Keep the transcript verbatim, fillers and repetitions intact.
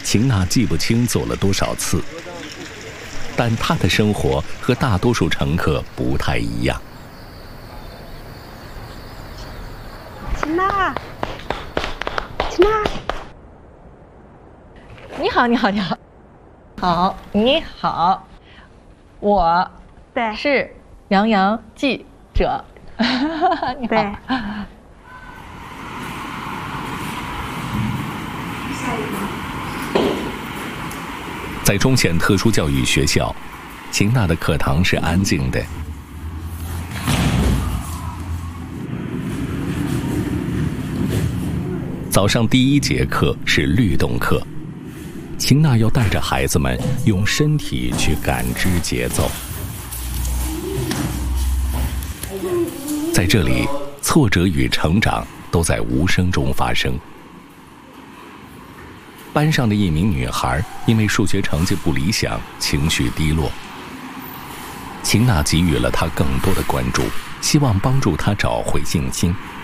秦娜记不清做了多少次，但她的生活和大多数乘客不太一样。 秦娜，秦娜， 你好，你好，你好，好，你好，我对是杨洋记者。你好。 对。 在中显特殊教育学校，秦娜的课堂是安静的。早上第一节课是律动课，秦娜要带着孩子们用身体去感知节奏。在这里，挫折与成长都在无声中发生。班上的一名女孩因为数学成绩不理想，情绪低落。秦娜给予了她更多的关注，希望帮助她找回信心。